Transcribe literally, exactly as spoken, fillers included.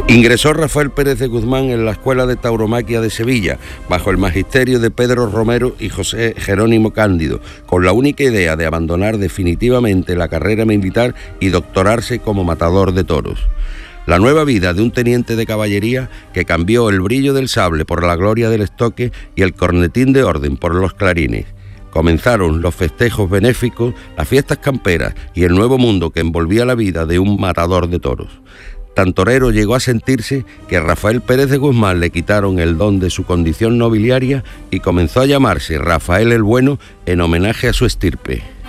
Ingresó Rafael Pérez de Guzmán en la Escuela de Tauromaquia de Sevilla, bajo el magisterio de Pedro Romero y José Jerónimo Cándido, con la única idea de abandonar definitivamente la carrera militar y doctorarse como matador de toros. La nueva vida de un teniente de caballería que cambió el brillo del sable por la gloria del estoque y el cornetín de orden por los clarines. Comenzaron los festejos benéficos, las fiestas camperas y el nuevo mundo que envolvía la vida de un matador de toros. Tan torero llegó a sentirse que a Rafael Pérez de Guzmán le quitaron el don de su condición nobiliaria y comenzó a llamarse Rafael el Bueno en homenaje a su estirpe.